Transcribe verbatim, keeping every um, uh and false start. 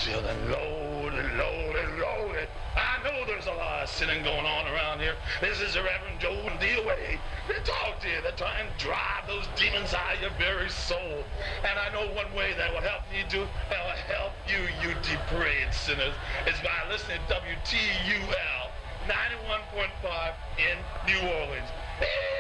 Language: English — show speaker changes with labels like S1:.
S1: feeling lonely, lonely, lonely. I know there's a lot of sinning going on around here. This is the Reverend Joe and D away. They talk to you. They try and drive those demons out of your very soul. And I know one way that will help you do, that will help you, you depraved sinners, is by listening to W T U L ninety-one point five in New Orleans. Hey!